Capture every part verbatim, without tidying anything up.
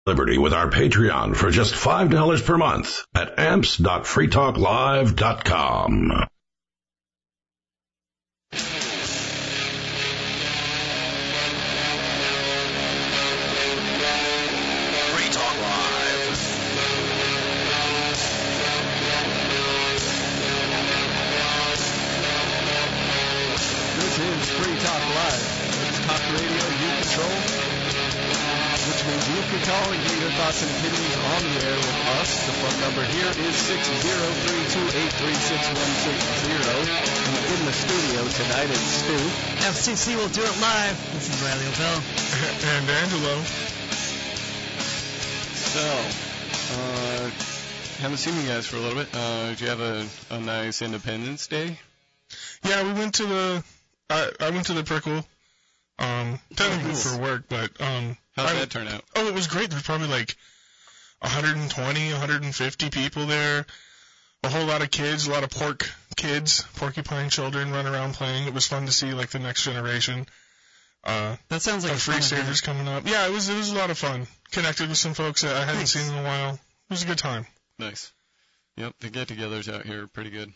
Liberty with our Patreon for just five dollars per month at amps dot free talk live dot com. Call and get your thoughts and opinions on the air with us. The phone number here is six zero three two eight three six one six zero. And in the studio tonight it's Stu. F C C will do it live. This is Riley O'Bell. And Angelo. So, uh, haven't seen you guys for a little bit. Uh, did you have a, a nice Independence Day? Yeah, we went to the, I, I went to the Prickle. Um, technically for work, but, um. How'd I, that turn out? Oh, it was great. There's probably like one hundred twenty, one hundred fifty people there. A whole lot of kids, a lot of pork kids, porcupine children run around playing. It was fun to see like the next generation. Uh, that sounds like a Free Staters coming up. Yeah, it was, it was a lot of fun. Connected with some folks that I hadn't nice. seen in a while. It was a good time. Nice. Yep, the get-togethers out here are pretty good.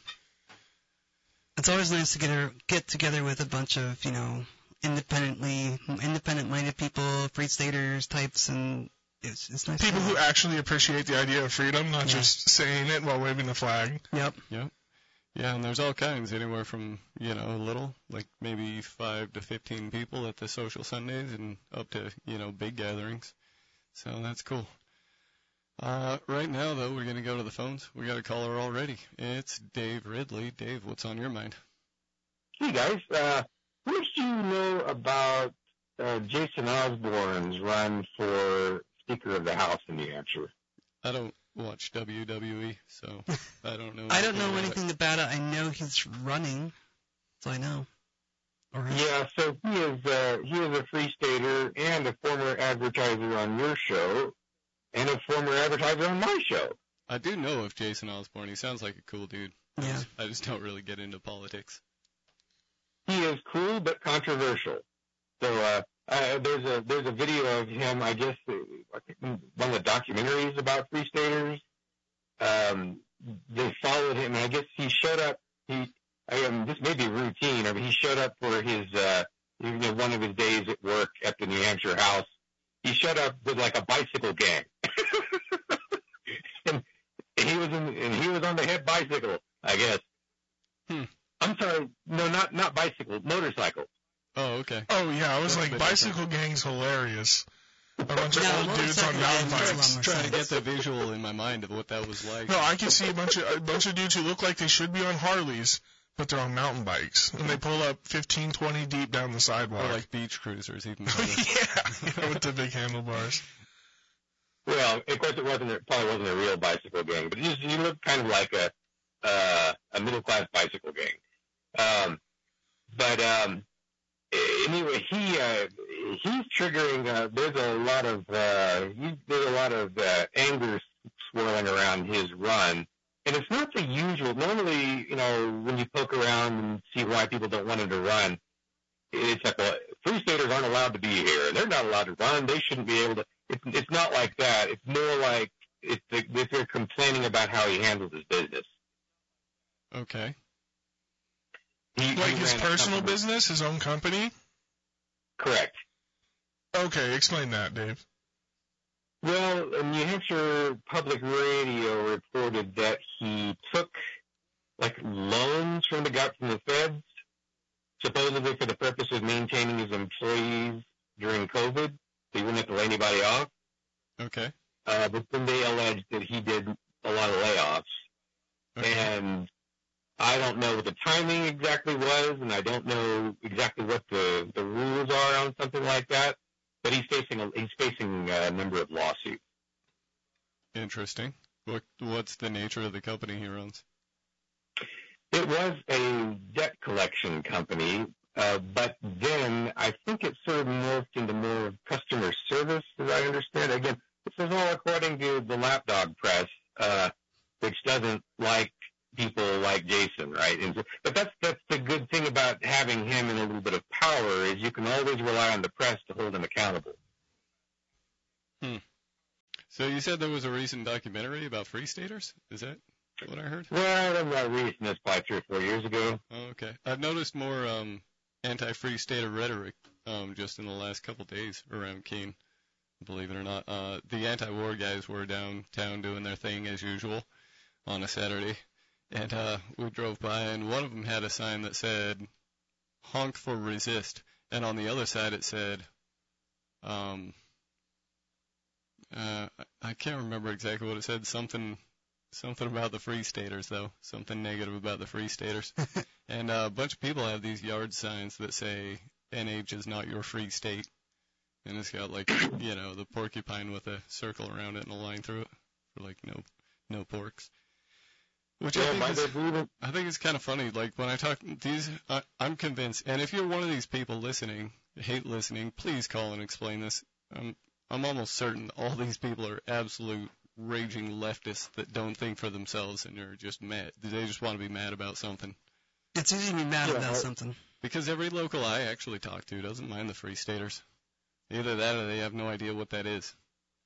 It's always nice to get a, get together with a bunch of, you know, independently, independent-minded people, free staters types, and it's, it's nice. People who actually appreciate the idea of freedom, not yeah. just saying it while waving the flag. Yep. Yep. Yeah, and there's all kinds, anywhere from, you know, little, like maybe five to fifteen people at the social Sundays, and up to, you know, big gatherings. So that's cool. Uh, right now, though, we're going to go to the phones. We got a caller already. It's Dave Ridley. Dave, what's on your mind? Hey, guys. Uh, What do you know about uh, Jason Osborne's run for Speaker of the House in New Hampshire? I don't watch W W E, so I don't know. I don't know anything about it. I know he's running. That's all I know. Right. Yeah, so he is uh, he is a free stater and a former advertiser on your show and a former advertiser on my show. I do know of Jason Osborne. He sounds like a cool dude. Yeah. I just don't really get into politics. He is cool but controversial. So uh, uh, there's a there's a video of him. I guess uh, I think one of the documentaries about free staters. Um, they followed him, and I guess he showed up. He I, um, this may be routine, or he showed up for his uh, you know, one of his days at work at the New Hampshire House. He showed up with like a bicycle gang, and he was in, and he was on the head bicycle, I guess. Hmm. I'm sorry, no, not not bicycle, motorcycle. Oh, okay. Oh, yeah, I was like, bicycle gang's hilarious. A bunch of yeah, old dudes on mountain bikes. Trying to get the visual in my mind of what that was like. No, I can see a bunch of a bunch of dudes who look like they should be on Harleys, but they're on mountain bikes, and they pull up fifteen, twenty deep down the sidewalk. Or like beach cruisers, even. yeah, yeah, with the big handlebars. Well, of course, it wasn't. It probably wasn't a real bicycle gang, but you, you look kind of like a uh, a middle class bicycle gang. Um, but um, anyway, he uh, he's triggering. Uh, there's a lot of uh, he, there's a lot of uh, anger swirling around his run, and it's not the usual. Normally, you know, when you poke around and see why people don't want him to run, it's like, well, free staters aren't allowed to be here, and they're not allowed to run. They shouldn't be able to. It's, it's not like that. It's more like it's the, if they're complaining about how he handles his business. Okay. He, like he his personal business, his own company? Correct. Okay, explain that, Dave. Well, New Hampshire Public Radio reported that he took, like, loans from the from the feds, supposedly for the purpose of maintaining his employees during COVID, so he wouldn't have to lay anybody off. Okay. Uh, but then they alleged that he did a lot of layoffs. Okay. And I don't know what the timing exactly was, and I don't know exactly what the, the rules are on something like that. But he's facing a, he's facing a number of lawsuits. Interesting. What what's the nature of the company he runs? It was a debt collection company, uh, but then I think it sort of morphed into more customer service, as I understand. Again, this is all according to the Lapdog Press, uh, which doesn't like people like Jason, right? And, but that's that's the good thing about having him in a little bit of power is you can always rely on the press to hold him accountable. Hmm. So you said there was a recent documentary about Free Staters? Is that what I heard? Well, that's not recent. That's probably three or four years ago. Oh, okay. I've noticed more um, anti-Free Stater rhetoric um, just in the last couple days around Keene, believe it or not. Uh, the anti-war guys were downtown doing their thing as usual on a Saturday, and uh, we drove by, and one of them had a sign that said, honk for resist, and on the other side it said, um, uh, I can't remember exactly what it said, something something about the Free Staters, though, something negative about the Free Staters. And uh, a bunch of people have these yard signs that say, N H is not your free state, and it's got, like, you know, the porcupine with a circle around it and a line through it for, like, no no porks. Which Yeah, I, think by is, the agreement. I think it's kind of funny. Like, when I talk, these, I, I'm convinced, and if you're one of these people listening, hate listening, please call and explain this. I'm, I'm almost certain all these people are absolute raging leftists that don't think for themselves and are just mad. They just want to be mad about something. It's easy to be mad Yeah, about I- something. Because every local I actually talk to doesn't mind the Free Staters. Either that or they have no idea what that is.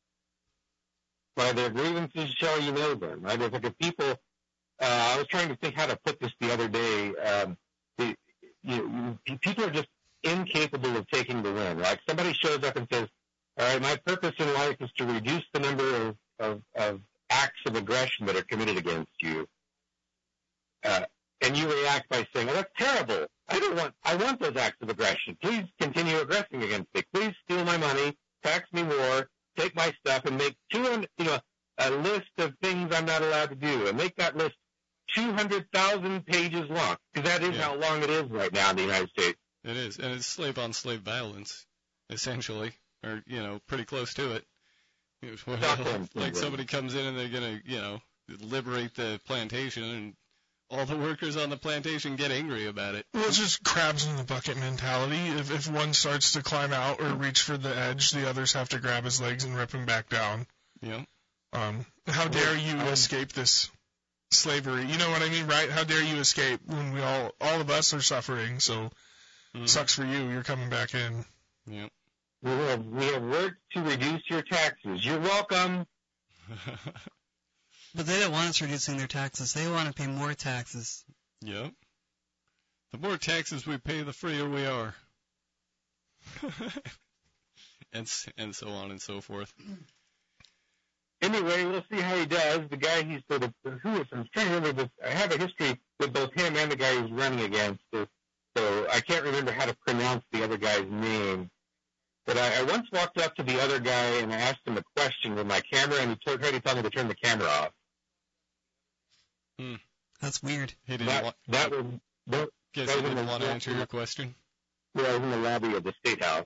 By their grievances shall you know them. Right? If the people, uh, I was trying to think how to put this the other day. Um, the, you, you, people are just incapable of taking the win. Like somebody shows up and says, all right, my purpose in life is to reduce the number of, of, of acts of aggression that are committed against you. Uh, and you react by saying, oh, that's terrible. I don't want, I want those acts of aggression. Please continue aggressing against me. Please steal my money, tax me more, take my stuff, and make two hundred, you know, a list of things I'm not allowed to do, and make that list two hundred thousand pages long, because that is Yeah. how long it is right now in the United States. It is, and it's slave-on-slave violence, essentially, or, you know, pretty close to it. It's where, Stockholm like syndrome. somebody comes in and they're going to, you know, liberate the plantation, and all the workers on the plantation get angry about it. Well, it's just crabs in the bucket mentality. If if one starts to climb out or reach for the edge, the others have to grab his legs and rip him back down. You know? Um, how dare you escape this slavery? You know what I mean, right? How dare you escape when we all, all of us are suffering? So Mhm. sucks for you. You're coming back in. Yeah. We have, we have worked to reduce your taxes. You're welcome. But they don't want us reducing their taxes. They want to pay more taxes. Yep. The more taxes we pay, the freer we are. and s- and so on and so forth. Anyway, we'll see how he does. The guy he's sort of, who is, I'm trying to remember this, I have a history with both him and the guy he's running against, so, so I can't remember how to pronounce the other guy's name. But I, I once walked up to the other guy and I asked him a question with my camera, and he told, tried to tell me to turn the camera off. That's weird. He didn't That, want, that was, that, guess that he was in didn't the- want to answer your question. yeah, I was in the lobby of the State House.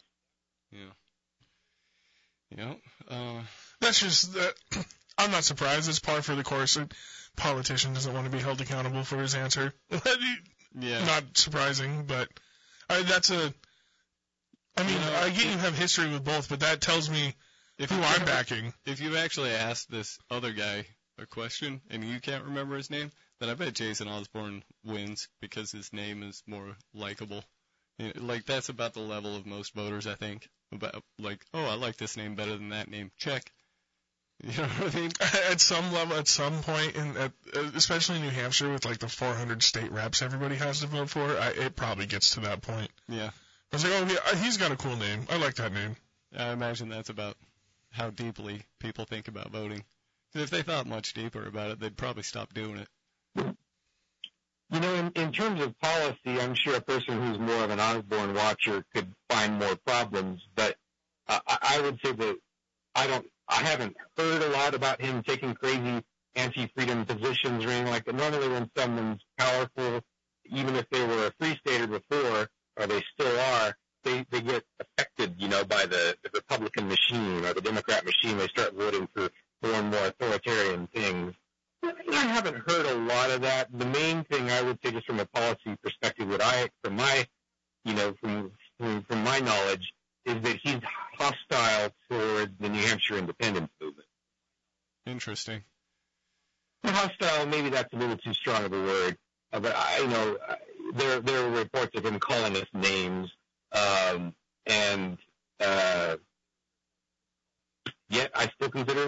Yeah. Yeah. Uh, That's just that. I'm not surprised. It's par for the course. A politician doesn't want to be held accountable for his answer. yeah. Not surprising, but I, that's a. I mean, You know, I get you have history with both, but that tells me If who you I'm can't- backing. If you actually asked this other guy a question and you can't remember his name, then I bet Jason Osborne wins because his name is more likable. You know, like, that's about the level of most voters, I think. About, like, oh, I like this name better than that name. Check. You know what I mean? At some level, at some point, in at, especially in New Hampshire with like the four hundred state reps everybody has to vote for, I, it probably gets to that point. Yeah. I was like, oh, yeah, he's got a cool name. I like that name. I imagine that's about how deeply people think about voting. 'Cause if they thought much deeper about it, they'd probably stop doing it. You know, in, in terms of policy, I'm sure a person who's more of an Osborne watcher could find more problems, but uh, I I would say that I don't, I haven't heard a lot about him taking crazy anti-freedom positions or anything like that. Normally when someone's powerful, even if they were a free stater before, or they still are, they, they get affected, you know, by the, the Republican machine or the Democrat machine. They start voting for more and more authoritarian things. I haven't heard a lot of that. The main thing I would say, just from a policy perspective, what I, from my, you know, from from, from my knowledge, is that he's hostile toward the New Hampshire independence movement. Interesting. Hostile, maybe that's a little too strong of a word, uh, but I, you know, there there were reports of him calling us names, um, and uh, yet I still consider